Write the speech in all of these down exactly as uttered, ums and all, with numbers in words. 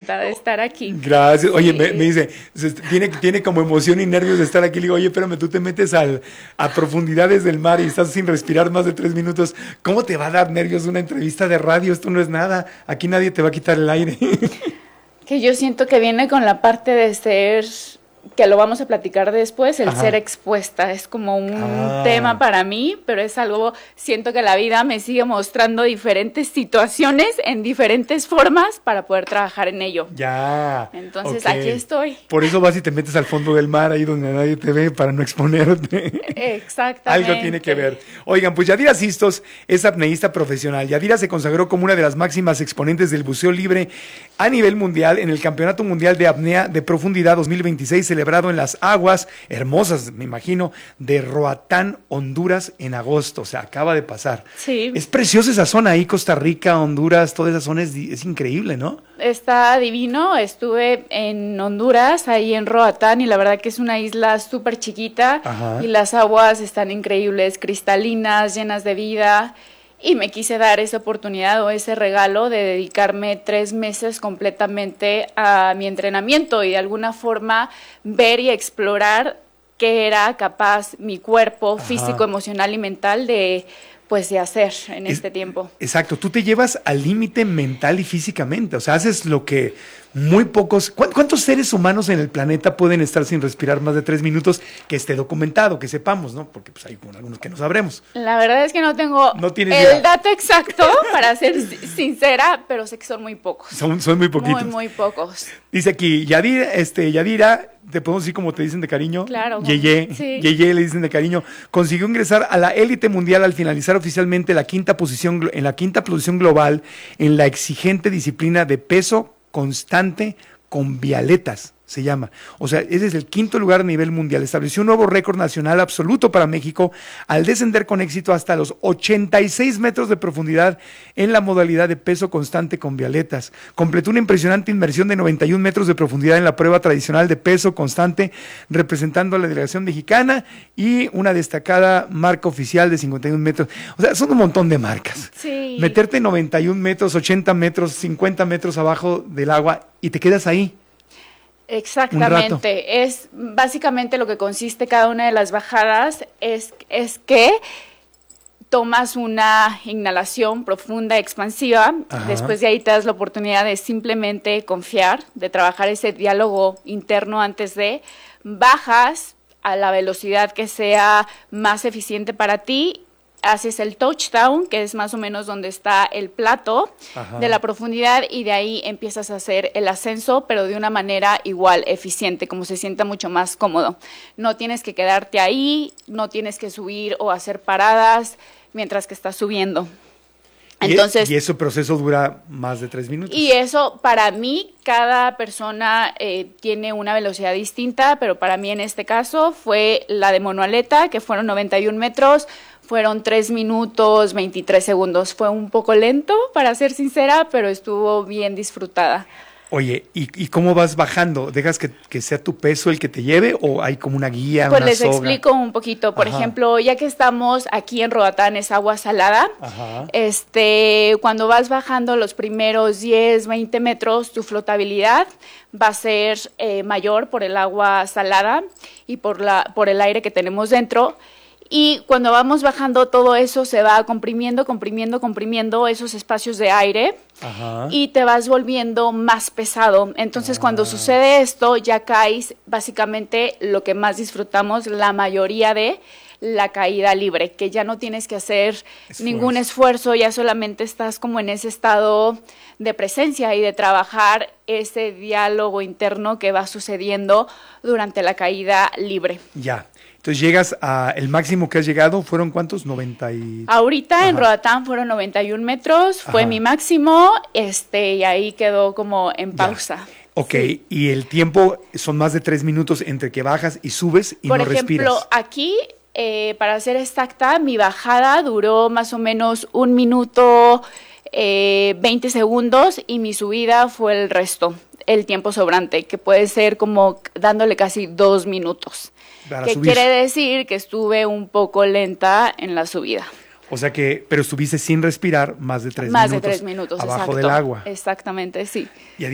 encantada de estar aquí. Gracias. Oye, Sí. me, me dice, tiene, tiene como emoción y nervios de estar aquí. Le digo, oye, espérame, tú te metes al, a profundidades del mar y estás sin respirar más de tres minutos. ¿Cómo te va a dar nervios una entrevista de radio? Esto no es nada. Aquí nadie te va a quitar el aire. Que yo siento que viene con la parte de ser, que lo vamos a platicar después, el Ajá. ser expuesta. Es como un Ah. tema para mí, pero es algo, siento que la vida me sigue mostrando diferentes situaciones en diferentes formas para poder trabajar en ello. Ya. Entonces, Ok. aquí estoy. Por eso vas y te metes al fondo del mar, ahí donde nadie te ve, para no exponerte. Exactamente. Algo tiene que ver. Oigan, pues Yadira Sistos es apneísta profesional. Yadira se consagró como una de las máximas exponentes del buceo libre a nivel mundial en el Campeonato Mundial de Apnea de Profundidad dos mil veintiséis, celebrado en las aguas hermosas, me imagino, de Roatán, Honduras, en agosto. O sea, acaba de pasar. Sí. Es preciosa esa zona ahí, Costa Rica, Honduras, toda esa zona es, es increíble, ¿no? Está divino. Estuve en Honduras, ahí en Roatán, y la verdad que es una isla súper chiquita. Ajá. Y las aguas están increíbles, cristalinas, llenas de vida. Y me quise dar esa oportunidad o ese regalo de dedicarme tres meses completamente a mi entrenamiento y de alguna forma ver y explorar qué era capaz mi cuerpo Ajá. físico, emocional y mental de, pues, de hacer en Es- este tiempo. Exacto, tú te llevas al límite mental y físicamente, o sea, haces lo que muy pocos, ¿cu- ¿cuántos seres humanos en el planeta pueden estar sin respirar más de tres minutos? Que esté documentado, que sepamos, ¿no? Porque pues hay algunos que no sabremos. La verdad es que no tengo No tienes el idea. dato exacto, para ser si- sincera, pero sé que son muy pocos. Son, son muy poquitos. Muy, muy pocos. Dice aquí, Yadira, este, Yadira, te podemos decir como te dicen de cariño. Claro. Yeye, Sí. Yeye le dicen de cariño. Consiguió ingresar a la élite mundial al finalizar oficialmente la quinta posición, glo- en la quinta posición global en la exigente disciplina de peso constante con vialetas, se llama. O sea, ese es el quinto lugar a nivel mundial. Estableció un nuevo récord nacional absoluto para México al descender con éxito hasta los ochenta y seis metros de profundidad en la modalidad de peso constante con vialetas. Completó una impresionante inmersión de noventa y un metros de profundidad en la prueba tradicional de peso constante, representando a la delegación mexicana, y una destacada marca oficial de cincuenta y un metros. O sea, son un montón de marcas. Sí. Meterte noventa y un metros, ochenta metros, cincuenta metros abajo del agua y te quedas ahí. Exactamente, es básicamente lo que consiste cada una de las bajadas, es, es que tomas una inhalación profunda, expansiva, Ajá. después de ahí te das la oportunidad de simplemente confiar, de trabajar ese diálogo interno antes de, bajas a la velocidad que sea más eficiente para ti, haces el touchdown, que es más o menos donde está el plato Ajá. de la profundidad, y de ahí empiezas a hacer el ascenso, pero de una manera igual eficiente, como se sienta mucho más cómodo. No tienes que quedarte ahí, no tienes que subir o hacer paradas mientras que estás subiendo. Entonces, y, y ese proceso dura más de tres minutos. y eso, para mí, cada persona eh, tiene una velocidad distinta, pero para mí en este caso fue la de monoaleta, que fueron noventa y un metros, fueron tres minutos, veintitrés segundos. Fue un poco lento, para ser sincera, pero estuvo bien disfrutada. Oye, ¿y, y cómo vas bajando? ¿Dejas que, que sea tu peso el que te lleve o hay como una guía, Pues una les soga? explico un poquito. Por Ajá. ejemplo, ya que estamos aquí en Roatán, es agua salada. Ajá. Este, cuando vas bajando los primeros diez, veinte metros, tu flotabilidad va a ser eh, mayor por el agua salada y por, la, por el aire que tenemos dentro. Y cuando vamos bajando, todo eso se va comprimiendo, comprimiendo, comprimiendo esos espacios de aire. Ajá. Y te vas volviendo más pesado. Entonces, Ah. cuando sucede esto, ya caes básicamente lo que más disfrutamos, la mayoría de la caída libre, que ya no tienes que hacer Esfuerzo. ningún esfuerzo, ya solamente estás como en ese estado de presencia y de trabajar ese diálogo interno que va sucediendo durante la caída libre. Ya. Entonces llegas a el máximo que has llegado, ¿fueron cuántos? noventa y... Ahorita Ajá. en Roatán fueron noventa y un metros, fue Ajá. mi máximo, este, y ahí quedó como en pausa. Ok, Sí. y el tiempo son más de tres minutos entre que bajas y subes y Por no ejemplo, respiras. aquí, eh, para ser exacta, mi bajada duró más o menos un minuto, eh, veinte segundos, y mi subida fue el resto, el tiempo sobrante, que puede ser como dándole casi dos minutos. Para Que subir. quiere decir que estuve un poco lenta en la subida. O sea que, pero estuviste sin respirar más de tres Más minutos. de tres minutos, abajo exacto. del agua. Exactamente, sí. Y Adira,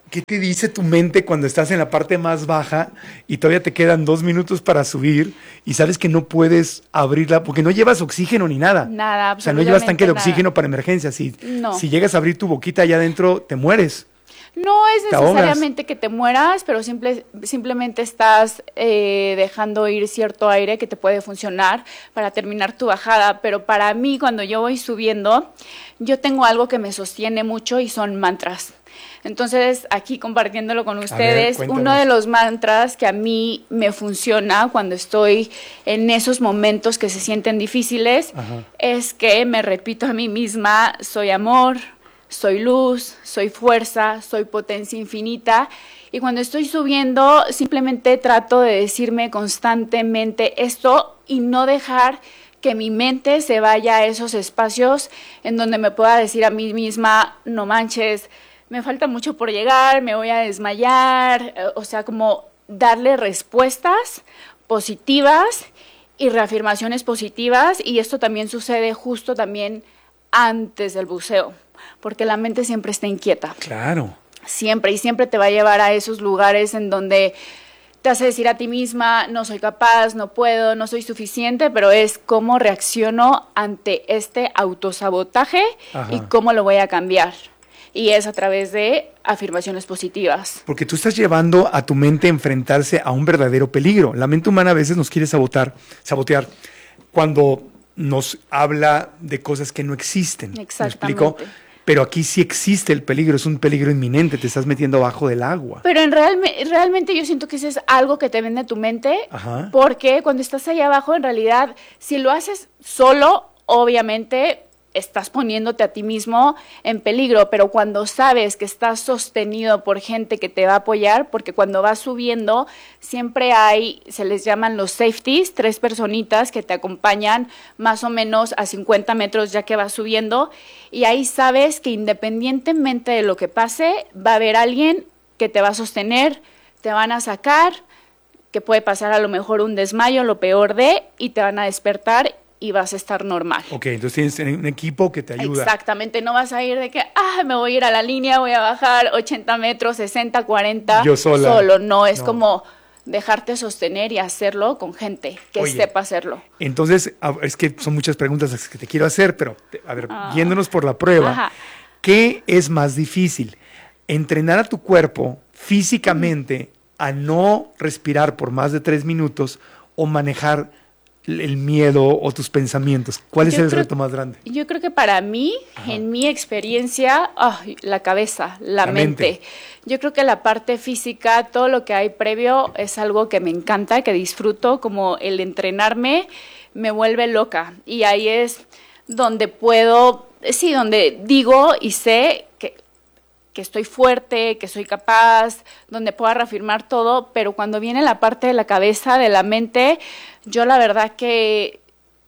¿Qué te dice tu mente cuando estás en la parte más baja y todavía te quedan dos minutos para subir y sabes que no puedes abrirla porque no llevas oxígeno ni nada? Nada, O sea, no llevas tanque de nada. oxígeno para emergencias. Si, No. si llegas a abrir tu boquita allá adentro, te mueres. No es Te ahogas. necesariamente que te mueras, pero simple, simplemente estás eh, dejando ir cierto aire que te puede funcionar para terminar tu bajada. Pero para mí, cuando yo voy subiendo, yo tengo algo que me sostiene mucho y son mantras. Entonces, aquí compartiéndolo con ustedes, ver, uno de los mantras que a mí me funciona cuando estoy en esos momentos que se sienten difíciles, Ajá. es que me repito a mí misma, soy amor, soy luz, soy fuerza, soy potencia infinita. Y cuando estoy subiendo, simplemente trato de decirme constantemente esto y no dejar que mi mente se vaya a esos espacios en donde me pueda decir a mí misma, no manches, me falta mucho por llegar, me voy a desmayar. O sea, como darle respuestas positivas y reafirmaciones positivas. Y esto también sucede justo también antes del buceo, porque la mente siempre está inquieta. Claro. Siempre, y siempre te va a llevar a esos lugares en donde te hace decir a ti misma, no soy capaz, no puedo, no soy suficiente, pero es cómo reacciono ante este autosabotaje Ajá. y cómo lo voy a cambiar. Y es a través de afirmaciones positivas. Porque tú estás llevando a tu mente a enfrentarse a un verdadero peligro. La mente humana a veces nos quiere sabotar, sabotear cuando nos habla de cosas que no existen. Exactamente. ¿Me explico? Pero aquí sí existe el peligro, es un peligro inminente, te estás metiendo abajo del agua. Pero en real, realmente yo siento que eso es algo que te vende tu mente, Ajá. porque cuando estás ahí abajo, en realidad, si lo haces solo, obviamente estás poniéndote a ti mismo en peligro, pero cuando sabes que estás sostenido por gente que te va a apoyar, porque cuando vas subiendo siempre hay, se les llaman los safeties, tres personitas que te acompañan más o menos a cincuenta metros ya que vas subiendo, y ahí sabes que independientemente de lo que pase, va a haber alguien que te va a sostener, te van a sacar, que puede pasar a lo mejor un desmayo, lo peor de, y te van a despertar y vas a estar normal. Ok, entonces tienes un equipo que te ayuda. Exactamente, no vas a ir de que, ah, me voy a ir a la línea, voy a bajar ochenta metros, sesenta, cuarenta. Yo sola. Solo, no, es no. como dejarte sostener y hacerlo con gente que Oye, sepa hacerlo. Entonces, es que son muchas preguntas las que te quiero hacer, pero, a ver, ah. yéndonos por la prueba, Ajá. ¿qué es más difícil? ¿Entrenar a tu cuerpo físicamente mm. a no respirar por más de tres minutos o manejar el miedo o tus pensamientos? ¿Cuál es yo el creo, reto más grande? Yo creo que para mí, Ajá. en mi experiencia, oh, la cabeza, la, la mente. mente. Yo creo que la parte física, todo lo que hay previo es algo que me encanta, que disfruto, como el entrenarme me vuelve loca. Y ahí es donde puedo, sí, donde digo y sé que que estoy fuerte, que soy capaz, donde pueda reafirmar todo, pero cuando viene la parte de la cabeza, de la mente, yo la verdad que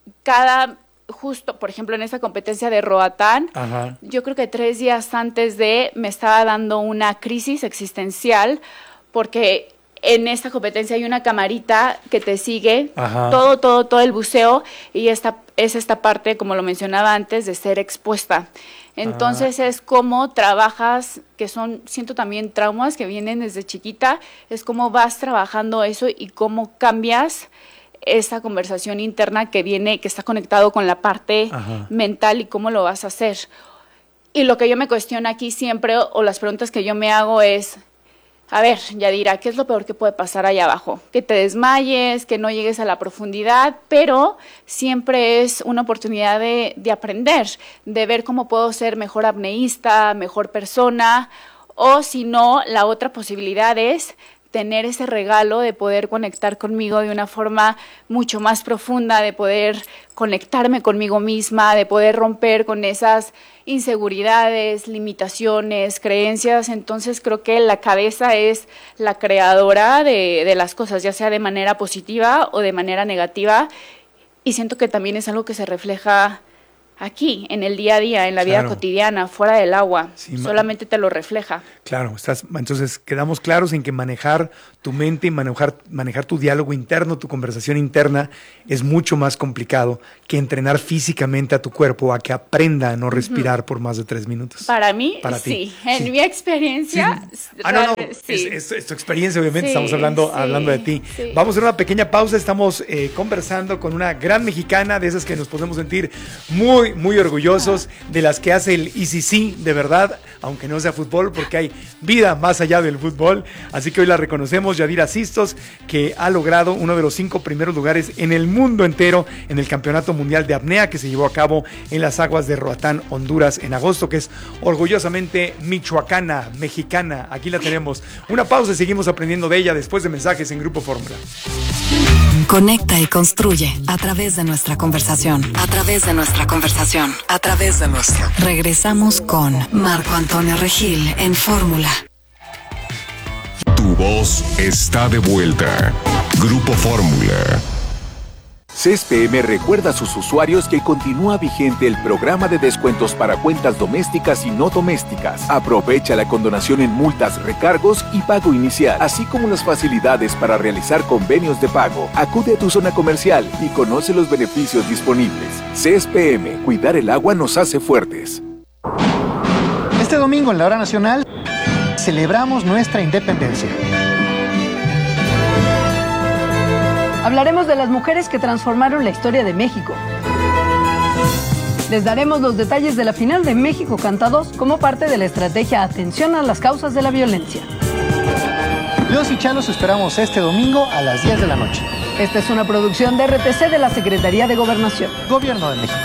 cada, justo, por ejemplo, en esta competencia de Roatán, Ajá. yo creo que tres días antes de me estaba dando una crisis existencial, porque en esta competencia hay una camarita que te sigue Ajá. todo, todo, todo el buceo, y esta es esta parte, como lo mencionaba antes, de ser expuesta. Entonces ah. es como trabajas, que son, siento también traumas que vienen desde chiquita, es como vas trabajando eso y cómo cambias esa conversación interna que viene, que está conectado con la parte Ajá. mental y cómo lo vas a hacer. Y lo que yo me cuestiono aquí siempre, o las preguntas que yo me hago es, a ver, Yadira, ¿qué es lo peor que puede pasar allá abajo? Que te desmayes, que no llegues a la profundidad, pero siempre es una oportunidad de, de aprender, de ver cómo puedo ser mejor apneísta, mejor persona, o si no, la otra posibilidad es tener ese regalo de poder conectar conmigo de una forma mucho más profunda, de poder conectarme conmigo misma, de poder romper con esas inseguridades, limitaciones, creencias. Entonces creo que la cabeza es la creadora de, de las cosas, ya sea de manera positiva o de manera negativa, y siento que también es algo que se refleja aquí, en el día a día, en la vida Claro. cotidiana, fuera del agua. Sí, ma- Solamente te lo refleja. Claro, estás, entonces quedamos claros en que manejar tu mente y manejar, manejar tu diálogo interno, tu conversación interna, es mucho más complicado que entrenar físicamente a tu cuerpo a que aprenda a no respirar por más de tres minutos. Para mí, Para ti. sí. En Sí. mi experiencia, Sí. Ah, no, no, real- es, sí. es- es tu experiencia, obviamente, Sí, estamos hablando, sí, hablando de ti. sí. Vamos a hacer una pequeña pausa, estamos eh, conversando con una gran mexicana, de esas que nos podemos sentir muy, muy orgullosos, de las que hace el I C C, de verdad, aunque no sea fútbol, porque hay vida más allá del fútbol. Así que hoy la reconocemos, Yadira Sistos, que ha logrado uno de los cinco primeros lugares en el mundo entero en el Campeonato Mundial de Apnea que se llevó a cabo en las aguas de Roatán, Honduras, en agosto, que es orgullosamente michoacana, mexicana. Aquí la tenemos. Una pausa y seguimos aprendiendo de ella después de mensajes en Grupo Fórmula. Conecta y construye a través de nuestra conversación, a través de nuestra conversación, a través de nuestra. Regresamos con Marco Antonio Regil en Fórmula. Tu voz está de vuelta. Grupo Fórmula. C E S P M recuerda a sus usuarios que continúa vigente el programa de descuentos para cuentas domésticas y no domésticas. Aprovecha la condonación en multas, recargos y pago inicial, así como las facilidades para realizar convenios de pago. Acude a tu zona comercial y conoce los beneficios disponibles. C E S P M, cuidar el agua nos hace fuertes. Este domingo en la hora nacional celebramos nuestra independencia. Hablaremos de las mujeres que transformaron la historia de México. Les daremos los detalles de la final de México Canta dos como parte de la estrategia Atención a las causas de la violencia. Los y Chalos esperamos este domingo a las diez de la noche. Esta es una producción de R T C de la Secretaría de Gobernación. Gobierno de México.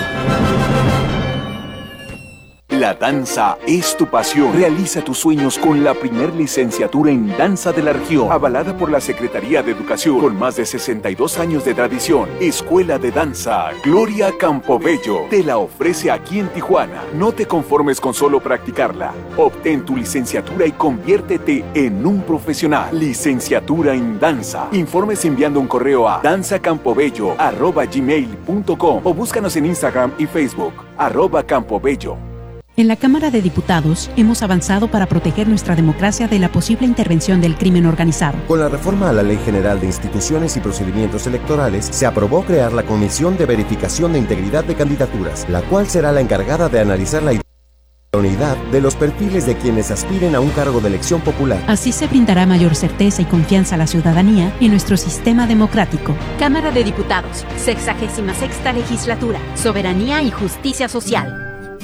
La danza es tu pasión. Realiza tus sueños con la primer licenciatura en danza de la región, avalada por la Secretaría de Educación, con más de sesenta y dos años de tradición. Escuela de Danza Gloria Campobello te la ofrece aquí en Tijuana. No te conformes con solo practicarla. Obtén tu licenciatura y conviértete en un profesional. Licenciatura en danza. Informes enviando un correo a danzacampobello arroba gmail punto com o búscanos en Instagram y Facebook arroba campobello. En la Cámara de Diputados hemos avanzado para proteger nuestra democracia de la posible intervención del crimen organizado. Con la reforma a la Ley General de Instituciones y Procedimientos Electorales, se aprobó crear la Comisión de Verificación de Integridad de Candidaturas, la cual será la encargada de analizar la idoneidad de los perfiles de quienes aspiren a un cargo de elección popular. Así se brindará mayor certeza y confianza a la ciudadanía en nuestro sistema democrático. Cámara de Diputados, sexagésima sexta legislatura, soberanía y justicia social.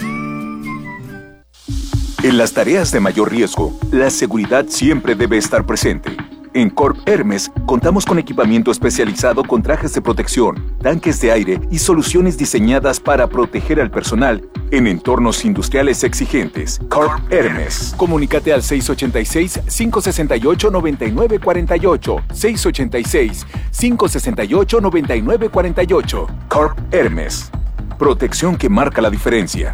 En las tareas de mayor riesgo, la seguridad siempre debe estar presente. En Corp Hermes contamos con equipamiento especializado con trajes de protección, tanques de aire y soluciones diseñadas para proteger al personal en entornos industriales exigentes. Corp Hermes. Comunícate al seis ocho seis, cinco seis ocho, nueve nueve cuatro ocho, seis ocho seis, cinco seis ocho, nueve nueve cuatro ocho. Corp Hermes. Protección que marca la diferencia.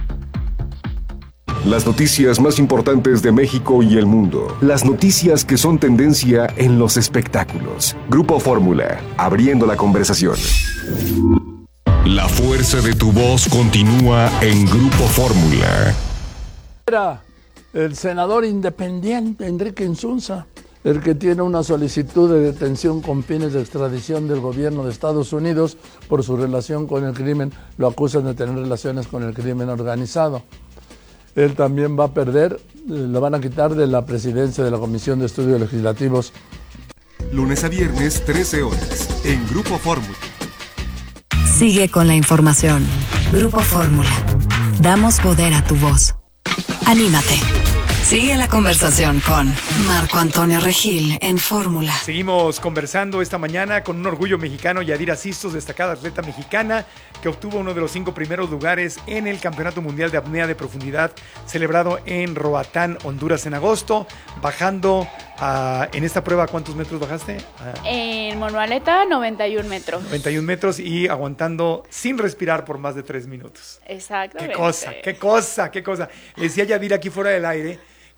Las noticias más importantes de México y el mundo. Las noticias que son tendencia en los espectáculos. Grupo Fórmula, abriendo la conversación. La fuerza de tu voz continúa en Grupo Fórmula. Era el senador independiente Enrique Insunza el que tiene una solicitud de detención con fines de extradición del gobierno de Estados Unidos por su relación con el crimen. Lo acusan de tener relaciones con el crimen organizado. Él también va a perder, lo van a quitar de la presidencia de la Comisión de Estudios Legislativos. Lunes a viernes, trece horas, en Grupo Fórmula. Sigue con la información. Grupo Fórmula. Damos poder a tu voz. Anímate. Sigue la conversación con Marco Antonio Regil en Fórmula. Seguimos conversando esta mañana con un orgullo mexicano, Yadira Sistos, destacada atleta mexicana que obtuvo uno de los cinco primeros lugares en el Campeonato Mundial de Apnea de Profundidad celebrado en Roatán, Honduras en agosto, bajando a, en esta prueba, ¿cuántos metros bajaste? A En monoaleta, noventa y un metros. noventa y un metros y aguantando sin respirar por más de tres minutos. Exactamente. Qué cosa, qué cosa, qué cosa. Le decía a Yadira aquí fuera del aire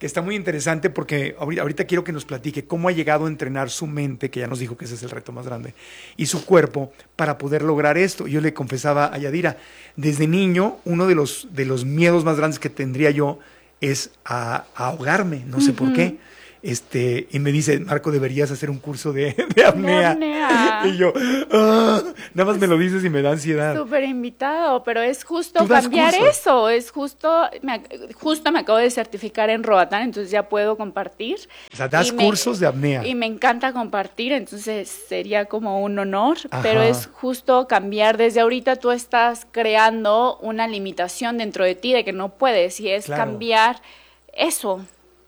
que está muy interesante porque ahorita, ahorita quiero que nos platique cómo ha llegado a entrenar su mente, que ya nos dijo que ese es el reto más grande, y su cuerpo para poder lograr esto. Yo le confesaba a Yadira, desde niño, uno de los, de los miedos más grandes que tendría yo es a, a ahogarme, no sé uh-huh. por qué. Este, y me dice, Marco, deberías hacer un curso de, de apnea. De apnea. Y yo, ah, nada más me lo dices y me da ansiedad. Súper invitado, pero es justo cambiar cursos? Eso, es justo, me, justo me acabo de certificar en Roatán, entonces ya puedo compartir. O sea, das cursos me, de apnea. Y me encanta compartir, entonces sería como un honor, Ajá. pero es justo cambiar. Desde ahorita tú estás creando una limitación dentro de ti de que no puedes, y es claro. cambiar eso.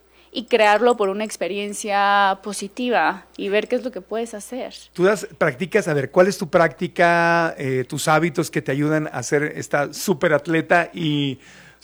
Y crearlo por una experiencia positiva y ver qué es lo que puedes hacer. Tú das, practicas, a ver, ¿cuál es tu práctica, eh, tus hábitos que te ayudan a ser esta súper atleta y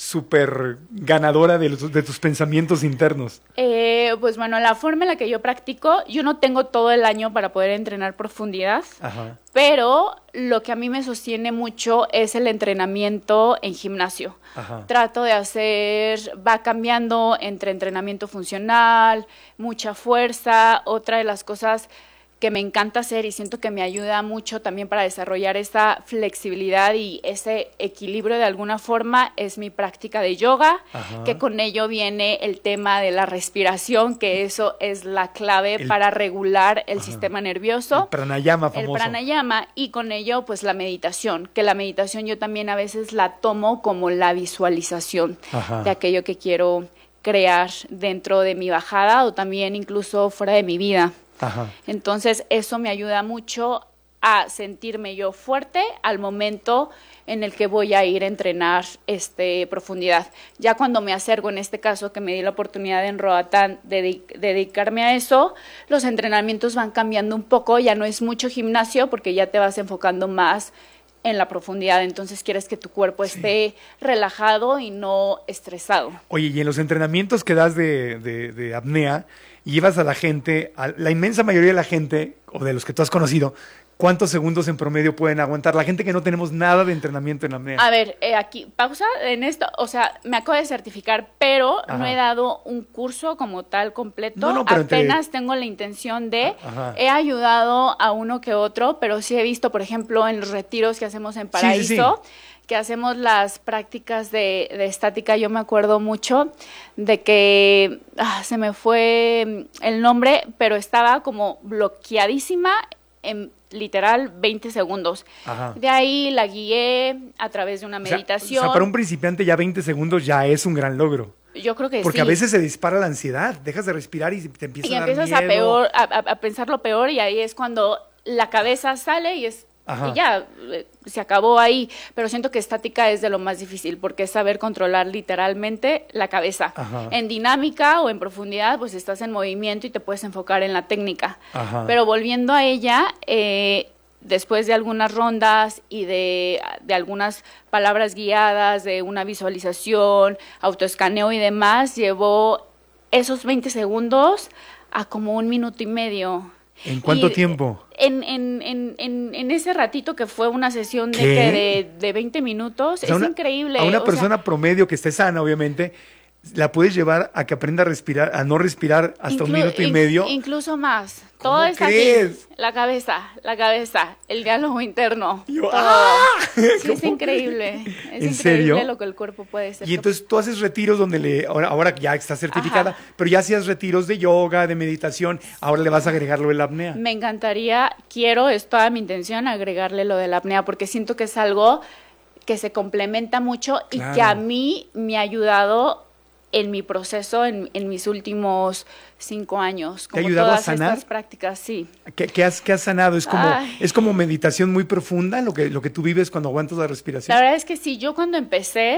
súper ganadora de, los, de tus pensamientos internos? Eh, pues bueno, la forma en la que yo practico, yo no tengo todo el año para poder entrenar profundidad, Ajá. pero lo que a mí me sostiene mucho es el entrenamiento en gimnasio. Ajá. Trato de hacer, va cambiando entre entrenamiento funcional, mucha fuerza. Otra de las cosas que me encanta hacer y siento que me ayuda mucho también para desarrollar esa flexibilidad y ese equilibrio de alguna forma es mi práctica de yoga, Ajá. que con ello viene el tema de la respiración, que eso es la clave el, para regular el Ajá. sistema nervioso. El pranayama famoso. El pranayama, y con ello pues la meditación, que la meditación yo también a veces la tomo como la visualización Ajá. de aquello que quiero crear dentro de mi bajada o también incluso fuera de mi vida. Ajá. Entonces eso me ayuda mucho a sentirme yo fuerte al momento en el que voy a ir a entrenar este, profundidad. Ya cuando me acerco, en este caso que me di la oportunidad en Roatán de, de dedicarme a eso, los entrenamientos van cambiando un poco, ya no es mucho gimnasio porque ya te vas enfocando más en la profundidad, entonces quieres que tu cuerpo sí. esté relajado y no estresado. Oye, y en los entrenamientos que das de, de, de apnea, llevas a la gente, a la inmensa mayoría de la gente, o de los que tú has conocido, ¿cuántos segundos en promedio pueden aguantar? La gente que no tenemos nada de entrenamiento en apnea. A ver, eh, aquí, pausa en esto, o sea, me acabo de certificar, pero Ajá. no he dado un curso como tal completo, no, no, apenas entre... tengo la intención de, Ajá. he ayudado a uno que otro, pero sí he visto, por ejemplo, en los retiros que hacemos en Paraíso, sí, sí, sí. que hacemos las prácticas de, de estática, yo me acuerdo mucho de que ah, se me fue el nombre, pero estaba como bloqueadísima en literal veinte segundos. Ajá. De ahí la guié a través de una meditación. O sea, o sea, para un principiante ya veinte segundos ya es un gran logro. Yo creo que Porque sí. a veces se dispara la ansiedad, dejas de respirar y te empieza y a dar empiezas miedo. a, peor, a, a pensar lo peor, y ahí es cuando la cabeza sale y es Ajá. y ya, se acabó ahí. Pero siento que estática es de lo más difícil, porque es saber controlar literalmente la cabeza. Ajá. En dinámica o en profundidad, pues estás en movimiento y te puedes enfocar en la técnica. Ajá. Pero volviendo a ella, eh, después de algunas rondas y de, de algunas palabras guiadas, de una visualización, autoescaneo y demás, llevó esos veinte segundos a como un minuto y medio. ¿En cuánto y tiempo? En, en, en, en, en ese ratito que fue una sesión de, que de, de veinte minutos, o sea, es una, increíble. A una o persona sea, promedio que esté sana, obviamente, la puedes llevar a que aprenda a respirar, a no respirar hasta un minuto y in, medio. Incluso más. Todo está crees? aquí. La cabeza, la cabeza, el diálogo interno. Yo, ¡ah! Sí, es increíble. Es ¿En increíble serio? lo que el cuerpo puede ser. Y entonces tú haces retiros donde le, ahora, ahora ya estás certificada, Ajá. pero ya hacías retiros de yoga, de meditación, ahora le vas a agregar lo de la apnea. Me encantaría, quiero, es toda mi intención, agregarle lo de la apnea, porque siento que es algo que se complementa mucho claro. y que a mí me ha ayudado en mi proceso, en, en mis últimos cinco años. Como ¿te ha ayudado todas a sanar? Estas prácticas, sí. ¿Qué, qué, has, qué has sanado? ¿Es como, ¿Es como meditación muy profunda lo que, lo que tú vives cuando aguantas la respiración? La verdad es que sí, yo cuando empecé,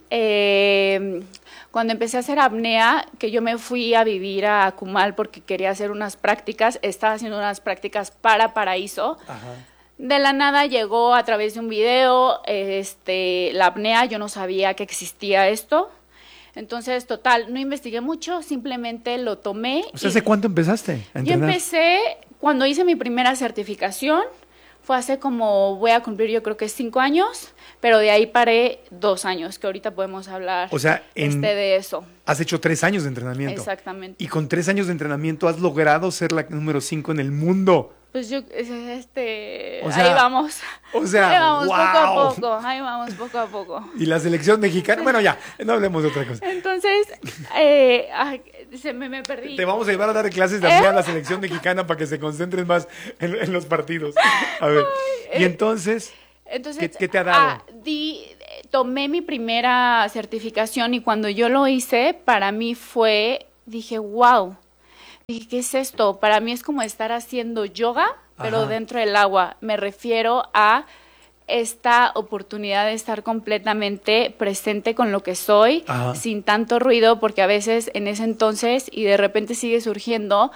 eh, cuando empecé a hacer apnea, que yo me fui a vivir a Cumal porque quería hacer unas prácticas, estaba haciendo unas prácticas para Paraíso. Ajá. De la nada llegó a través de un video este, la apnea, yo no sabía que existía esto. Entonces, total, no investigué mucho, simplemente lo tomé. O sea, ¿hace cuánto empezaste a entrenar? Yo empecé cuando hice mi primera certificación, fue hace como, voy a cumplir yo creo que cinco años, pero de ahí paré dos años, que ahorita podemos hablar o sea, en, este, de eso. Has hecho tres años de entrenamiento. Exactamente. Y con tres años de entrenamiento has logrado ser la número cinco en el mundo. Pues yo, este, o sea, ahí vamos. O sea, ahí vamos wow. poco a poco, ahí vamos poco a poco. Y la selección mexicana, bueno ya, no hablemos de otra cosa. Entonces, eh, ay, se me, me perdí. Te vamos a llevar a dar clases de apnea a la selección mexicana para que se concentren más en, en los partidos. A ver, ay, y entonces, entonces ¿qué, qué te ha dado? Ah, di, tomé mi primera certificación y cuando yo lo hice, para mí fue, dije, wow. Dije, ¿qué es esto? Para mí es como estar haciendo yoga, pero Ajá. dentro del agua. Me refiero a esta oportunidad de estar completamente presente con lo que soy, Ajá. sin tanto ruido, porque a veces en ese entonces, y de repente sigue surgiendo,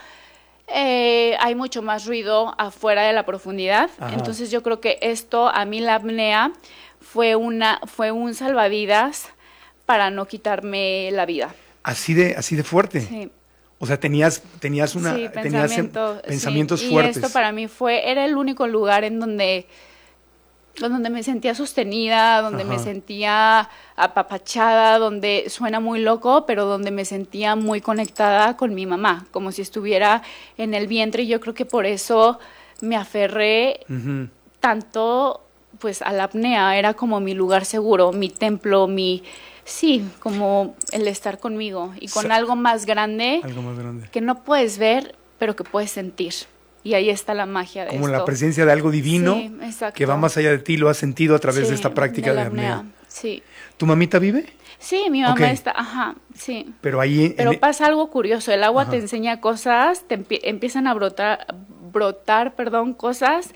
eh, hay mucho más ruido afuera de la profundidad. Ajá. Entonces yo creo que esto, a mí la apnea, fue, una, fue un salvavidas para no quitarme la vida. Así de, así de fuerte. Sí. O sea, tenías, tenías, una, sí, tenías pensamiento, pensamientos sí. fuertes. Y esto para mí fue, era el único lugar en donde, donde me sentía sostenida, donde Ajá. me sentía apapachada, donde suena muy loco, pero donde me sentía muy conectada con mi mamá, como si estuviera en el vientre. Y yo creo que por eso me aferré uh-huh. tanto pues a la apnea. Era como mi lugar seguro, mi templo, mi... Sí, como el estar conmigo y con Sa- algo más grande, algo más grande que no puedes ver, pero que puedes sentir. Y ahí está la magia de como esto. la presencia de algo divino sí, que va más allá de ti, lo has sentido a través sí, de esta práctica de, de apnea. apnea. Sí. ¿Tu mamita vive? Sí, mi mamá okay. está, ajá, sí. Pero ahí... Pero en... pasa algo curioso, el agua ajá. te enseña cosas, te empie- empiezan a brotar, brotar, perdón, cosas...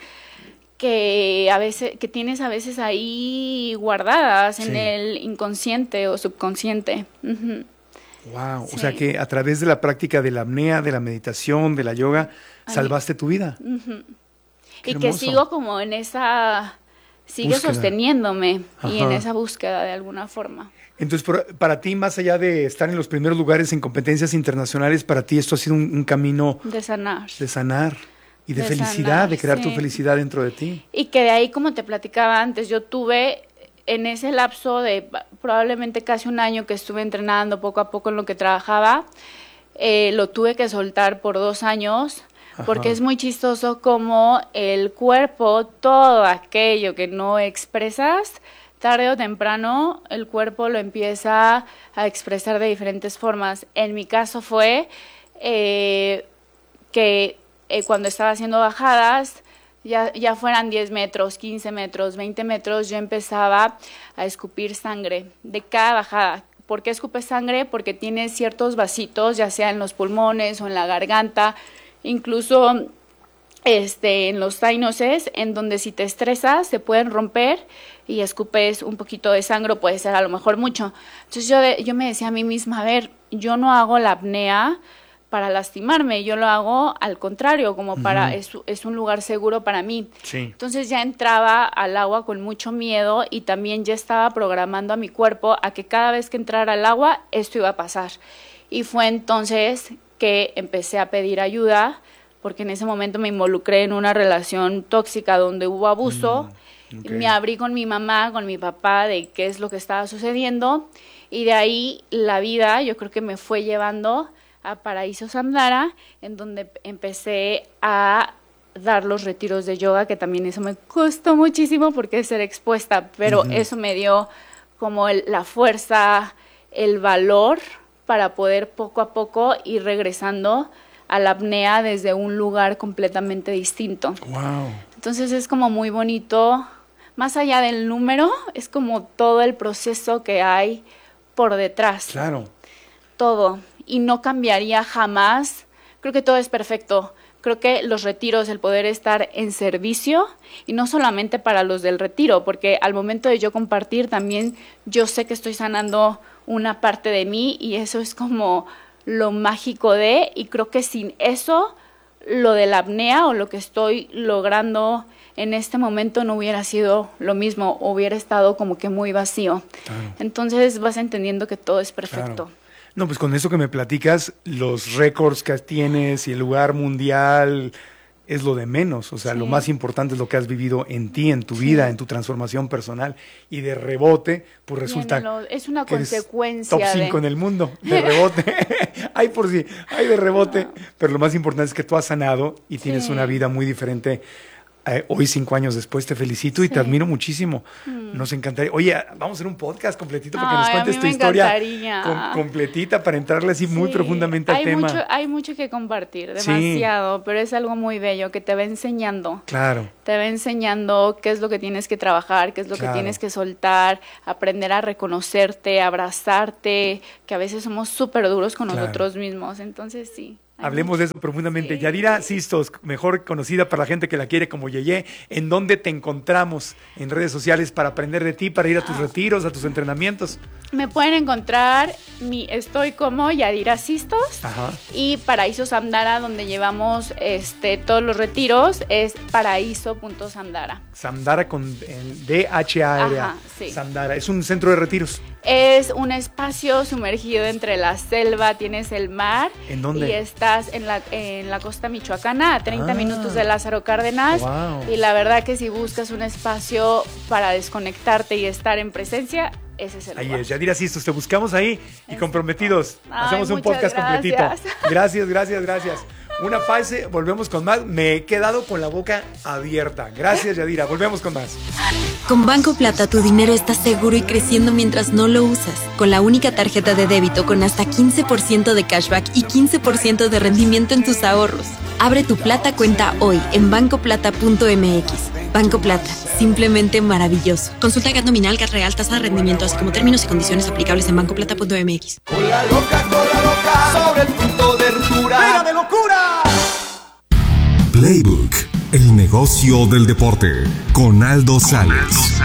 que a veces que tienes a veces ahí guardadas sí. en el inconsciente o subconsciente. Uh-huh. Wow, sí. o sea que a través de la práctica de la apnea, de la meditación, de la yoga, Ay. salvaste tu vida. Uh-huh. Y que sigo como en esa sigue búsqueda. sosteniéndome Ajá. y en esa búsqueda de alguna forma. Entonces, por, para ti, más allá de estar en los primeros lugares en competencias internacionales, para ti esto ha sido un, un camino de sanar. De sanar. Y de, de felicidad, sanar, de crear sí. tu felicidad dentro de ti. Y que de ahí, como te platicaba antes, yo tuve en ese lapso de probablemente casi un año que estuve entrenando poco a poco en lo que trabajaba, eh, lo tuve que soltar por dos años, Ajá. porque es muy chistoso como el cuerpo, todo aquello que no expresas, tarde o temprano el cuerpo lo empieza a expresar de diferentes formas. En mi caso fue eh, que... Eh, cuando estaba haciendo bajadas, ya, ya fueran diez metros, quince metros, veinte metros, yo empezaba a escupir sangre de cada bajada. ¿Por qué escupes sangre? Porque tienes ciertos vasitos, ya sea en los pulmones o en la garganta, incluso este, en los sinuses, en donde si te estresas se pueden romper y escupes un poquito de sangre, puede ser a lo mejor mucho. Entonces yo, de, yo me decía a mí misma, a ver, yo no hago la apnea para lastimarme, yo lo hago al contrario, como para, uh-huh. es, es un lugar seguro para mí. Sí. Entonces ya entraba al agua con mucho miedo y también ya estaba programando a mi cuerpo a que cada vez que entrara al agua, esto iba a pasar. Y fue entonces que empecé a pedir ayuda, porque en ese momento me involucré en una relación tóxica donde hubo abuso. Mm, okay. Me abrí con mi mamá, con mi papá, de qué es lo que estaba sucediendo. Y de ahí la vida, yo creo que me fue llevando a Paraíso Samdara, en donde empecé a dar los retiros de yoga, que también eso me costó muchísimo porque es ser expuesta, pero uh-huh. eso me dio como el, la fuerza, el valor para poder poco a poco ir regresando a la apnea desde un lugar completamente distinto. Wow. Entonces es como muy bonito, más allá del número, es como todo el proceso que hay por detrás. Claro. Todo. Y no cambiaría jamás. Creo que todo es perfecto. Creo que los retiros, el poder estar en servicio, y no solamente para los del retiro, porque al momento de yo compartir también yo sé que estoy sanando una parte de mí y eso es como lo mágico de, y creo que sin eso, lo de la apnea o lo que estoy logrando en este momento no hubiera sido lo mismo, hubiera estado como que muy vacío. Claro. Entonces vas entendiendo que todo es perfecto. Claro. No, pues con eso que me platicas, los récords que tienes y el lugar mundial, es lo de menos, o sea, Sí. lo más importante es lo que has vivido en ti, en tu vida, en tu transformación personal, y de rebote, pues resulta Viene lo- es una que eres consecuencia top cinco de- en el mundo, de rebote, hay por sí, hay de rebote, pero lo más importante es que tú has sanado y tienes Sí. una vida muy diferente. Eh, hoy, cinco años después, te felicito y Sí. te admiro muchísimo. Mm. Nos encantaría. Oye, vamos a hacer un podcast completito para que nos Ay, a cuentes mí tu me historia encantaría. com- completita para entrarle así muy Sí, profundamente al hay tema. Mucho, hay mucho que compartir, Sí. demasiado, pero es algo muy bello que te va enseñando. Claro. Te va enseñando qué es lo que tienes que trabajar, qué es lo Claro. que tienes que soltar, aprender a reconocerte, abrazarte, que a veces somos súper duros con Claro. nosotros mismos. Entonces, sí. hay Hablemos mucho. de eso profundamente. Yadira Sistos, mejor conocida para la gente que la quiere como Yeye, ¿en dónde te encontramos en redes sociales para aprender de ti, para ir a tus retiros, a tus entrenamientos? Me pueden encontrar, mi, estoy como Yadira Sistos. Ajá. Y Paraíso Samdara, donde llevamos este, todos los retiros, es paraíso punto samdara. Samdara con el D H A R A. Ajá, sí. Samdara, es un centro de retiros. Es un espacio sumergido entre la selva, tienes el mar. ¿En dónde? Y estás en la, en la costa michoacana, a treinta Ah. minutos de Lázaro Cárdenas. Wow. Y la verdad que si buscas un espacio para desconectarte y estar en presencia, ese es el Ahí lugar. es, Yadira Sistos, te buscamos ahí y comprometidos. Ay, Hacemos un muchas podcast completito. gracias. Gracias, gracias, gracias. Una pausa, volvemos con más. Me he quedado con la boca abierta. Gracias, Yadira. Volvemos con más. Con Banco Plata tu dinero está seguro y creciendo mientras no lo usas. Con la única tarjeta de débito con hasta quince por ciento de cashback y quince por ciento de rendimiento en tus ahorros. Abre tu Plata cuenta hoy en banco plata punto m x. Banco Plata, simplemente maravilloso. Consulta G A T nominal, G A T real, tasa de rendimiento, así como términos y condiciones aplicables en banco plata punto m x. Cola loca, cola loca, sobre el punto de ruptura. ¡Pega de locura! Playbook, el negocio del deporte, con Aldo Sales.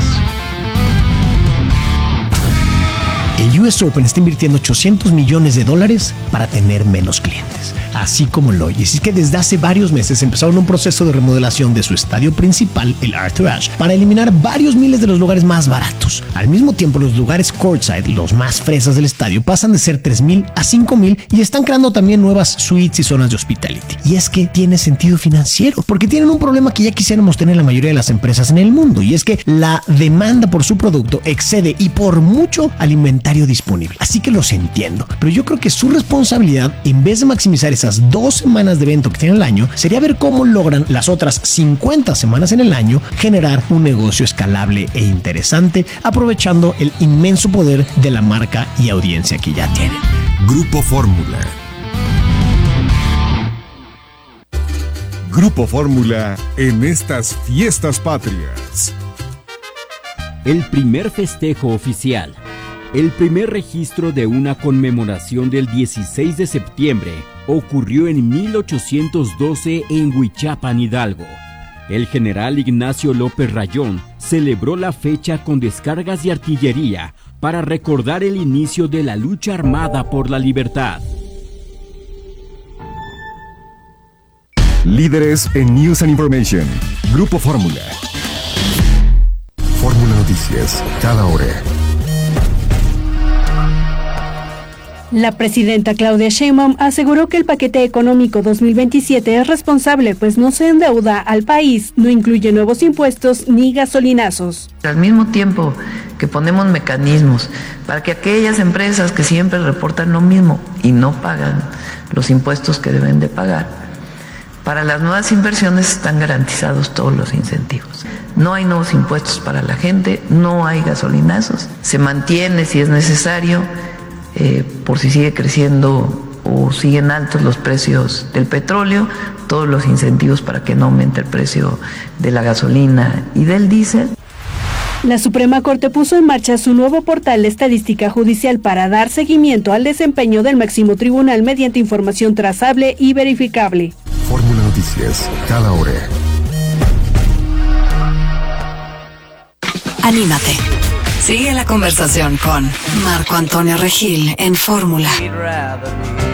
El U S Open está invirtiendo ochocientos millones de dólares para tener menos clientes, así como lo oyes. Y es que desde hace varios meses empezaron un proceso de remodelación de su estadio principal, el Arthur Ashe, para eliminar varios miles de los lugares más baratos. Al mismo tiempo, los lugares courtside, los más fresas del estadio, pasan de ser tres mil a cinco mil y están creando también nuevas suites y zonas de hospitality. Y es que tiene sentido financiero, porque tienen un problema que ya quisiéramos tener la mayoría de las empresas en el mundo, y es que la demanda por su producto excede y por mucho al inventario disponible. Así que los entiendo, pero yo creo que su responsabilidad, en vez de maximizar esas dos semanas de evento que tienen al año, sería ver cómo logran las otras cincuenta semanas en el año generar un negocio escalable e interesante, aprovechando el inmenso poder de la marca y audiencia que ya tienen. Grupo Fórmula. Grupo Fórmula en estas fiestas patrias. El primer festejo oficial. El primer registro de una conmemoración del dieciséis de septiembre ocurrió en mil ochocientos doce en Huichapan, Hidalgo. El general Ignacio López Rayón celebró la fecha con descargas de artillería para recordar el inicio de la lucha armada por la libertad. Líderes en News and Information. Grupo Fórmula. Fórmula Noticias, cada hora. La presidenta Claudia Sheinbaum aseguró que el paquete económico dos mil veintisiete es responsable, pues no se endeuda al país, no incluye nuevos impuestos ni gasolinazos. Al mismo tiempo que ponemos mecanismos para que aquellas empresas que siempre reportan lo mismo y no pagan los impuestos que deben de pagar, para las nuevas inversiones están garantizados todos los incentivos. No hay nuevos impuestos para la gente, no hay gasolinazos, se mantiene si es necesario, eh, por si sigue creciendo o siguen altos los precios del petróleo, todos los incentivos para que no aumente el precio de la gasolina y del diésel. La Suprema Corte puso en marcha su nuevo portal de estadística judicial para dar seguimiento al desempeño del máximo tribunal mediante información trazable y verificable. Fórmula Noticias, cada hora. Anímate. Sigue la conversación con Marco Antonio Regil en Fórmula.